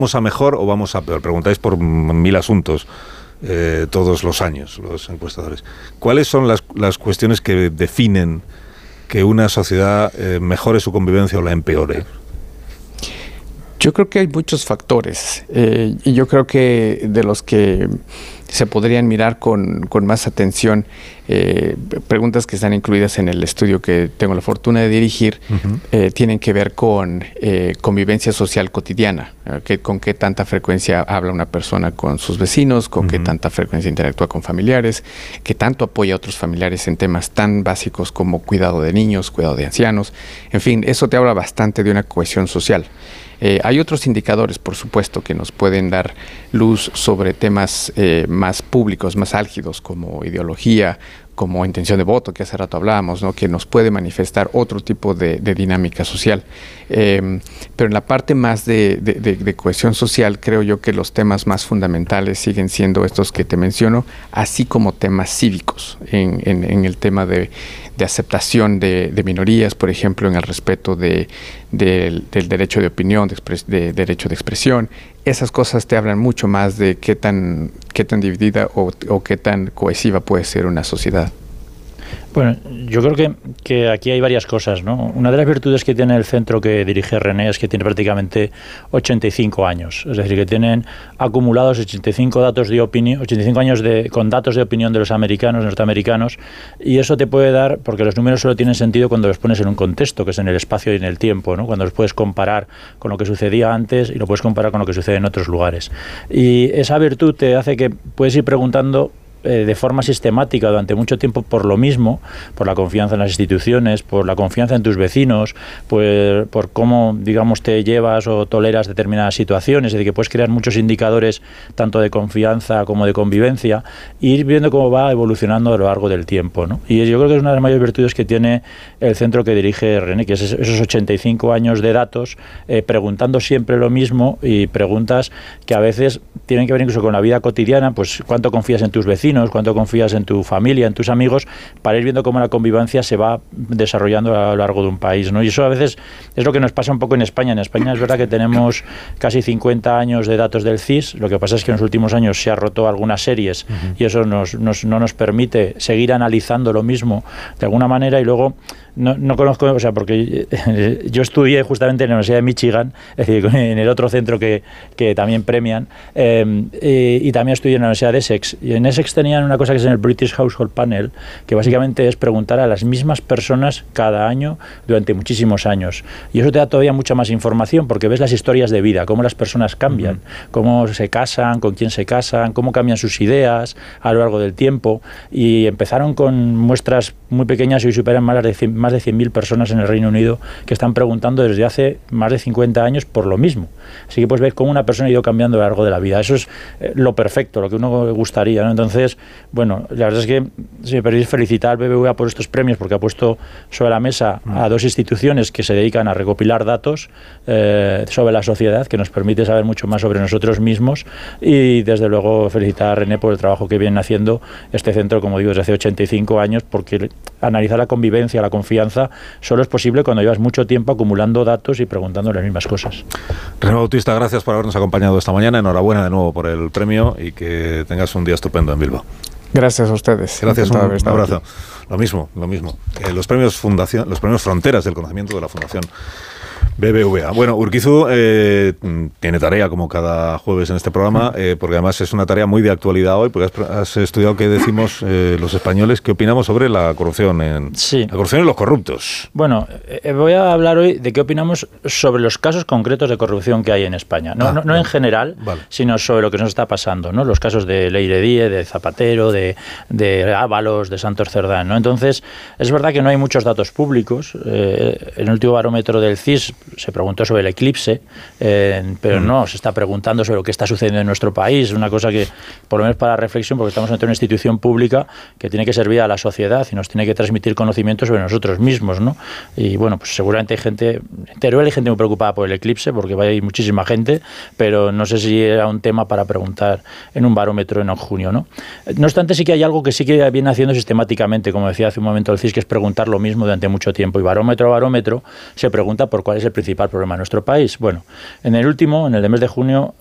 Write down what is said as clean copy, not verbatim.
¿Vamos a mejor o vamos a peor? Preguntáis por 1000 asuntos todos los años, los encuestadores. ¿Cuáles son las cuestiones que definen que una sociedad mejore su convivencia o la empeore? Yo creo que hay muchos factores y yo creo que de los que se podrían mirar con más atención, preguntas que están incluidas en el estudio que tengo la fortuna de dirigir, tienen que ver con convivencia social cotidiana, con qué tanta frecuencia habla una persona con sus vecinos, con qué tanta frecuencia interactúa con familiares, qué tanto apoya a otros familiares en temas tan básicos como cuidado de niños, cuidado de ancianos. En fin, eso te habla bastante de una cohesión social. Hay otros indicadores, por supuesto, que nos pueden dar luz sobre temas más públicos, más álgidos, como ideología, como intención de voto, que hace rato hablábamos, ¿no? Que nos puede manifestar otro tipo de dinámica social. Pero en la parte más de cohesión social, creo yo que los temas más fundamentales siguen siendo estos que te menciono, así como temas cívicos, en el tema de aceptación de minorías, por ejemplo, en el respeto del derecho de opinión, de derecho de expresión. Esas cosas te hablan mucho más de qué tan dividida o qué tan cohesiva puede ser una sociedad. Bueno, yo creo que aquí hay varias cosas, ¿no? Una de las virtudes que tiene el centro que dirige René es que tiene prácticamente 85 años. Es decir, que tienen acumulados 85 datos de opinión, 85 años con datos de opinión de los norteamericanos, y eso te puede dar, porque los números solo tienen sentido cuando los pones en un contexto, que es en el espacio y en el tiempo, ¿no? Cuando los puedes comparar con lo que sucedía antes y lo puedes comparar con lo que sucede en otros lugares. Y esa virtud te hace que puedes ir preguntando de forma sistemática durante mucho tiempo por lo mismo, por la confianza en las instituciones, por la confianza en tus vecinos, por cómo, digamos, te llevas o toleras determinadas situaciones, es decir, que puedes crear muchos indicadores tanto de confianza como de convivencia e ir viendo cómo va evolucionando a lo largo del tiempo, ¿no? Y yo creo que es una de las mayores virtudes que tiene el centro que dirige René, que es esos 85 años de datos, preguntando siempre lo mismo, y preguntas que a veces tienen que ver incluso con la vida cotidiana, pues cuánto confías en tus vecinos, cuánto confías en tu familia, en tus amigos, para ir viendo cómo la convivencia se va desarrollando a lo largo de un país, ¿no? Y eso a veces es lo que nos pasa un poco en España. En España es verdad que tenemos casi 50 años de datos del CIS, lo que pasa es que en los últimos años se ha roto algunas series y eso no nos permite seguir analizando lo mismo de alguna manera, y luego no conozco, o sea, porque yo estudié justamente en la Universidad de Michigan, es decir, en el otro centro que también premian, y también estudié en la Universidad de Essex, y en Essex tenían una cosa que es en el British Household Panel, que básicamente es preguntar a las mismas personas cada año durante muchísimos años, y eso te da todavía mucha más información, porque ves las historias de vida, cómo las personas cambian, cómo se casan, con quién se casan, cómo cambian sus ideas a lo largo del tiempo, y empezaron con muestras muy pequeñas y hoy superan más de 100.000 personas en el Reino Unido que están preguntando desde hace más de 50 años por lo mismo. Así que puedes ver cómo una persona ha ido cambiando a lo largo de la vida. Eso es lo perfecto, lo que uno le gustaría, ¿no? Entonces, bueno, la verdad es que, si me permitís, felicitar al BBVA por estos premios, porque ha puesto sobre la mesa a dos instituciones que se dedican a recopilar datos sobre la sociedad, que nos permite saber mucho más sobre nosotros mismos, y desde luego felicitar a René por el trabajo que viene haciendo este centro, como digo, desde hace 85 años, porque analizar la convivencia, la confianza, solo es posible cuando llevas mucho tiempo acumulando datos y preguntando las mismas cosas. René Bautista, gracias por habernos acompañado esta mañana. Enhorabuena de nuevo por el premio y que tengas un día estupendo en Bilbao. Gracias a ustedes. Gracias, un abrazo. Aquí. Lo mismo. Los premios Fronteras del Conocimiento de la Fundación BBVA. Bueno, Urquizu tiene tarea como cada jueves en este programa, porque además es una tarea muy de actualidad hoy, porque has estudiado qué decimos los españoles, qué opinamos sobre la corrupción, la corrupción y los corruptos. Bueno, voy a hablar hoy de qué opinamos sobre los casos concretos de corrupción que hay en España. No en general, sino sobre lo que nos está pasando, ¿no? Los casos de Leire Díez, de Zapatero, de Ábalos, de Santos Cerdán, ¿no? Entonces, es verdad que no hay muchos datos públicos. El último barómetro del CIS se preguntó sobre el eclipse, pero no se está preguntando sobre lo que está sucediendo en nuestro país, una cosa que, por lo menos para reflexión, porque estamos ante una institución pública que tiene que servir a la sociedad y nos tiene que transmitir conocimientos sobre nosotros mismos, ¿no? Y bueno, pues seguramente hay gente, en Teruel hay gente muy preocupada por el eclipse, porque hay muchísima gente, pero no sé si era un tema para preguntar en un barómetro en junio, ¿no? No obstante, sí que hay algo que sí que viene haciendo sistemáticamente, como decía hace un momento el CIS, que es preguntar lo mismo durante mucho tiempo, y barómetro a barómetro se pregunta por cuál es ¿Cuál es el principal problema de nuestro país? Bueno, en el mes de junio,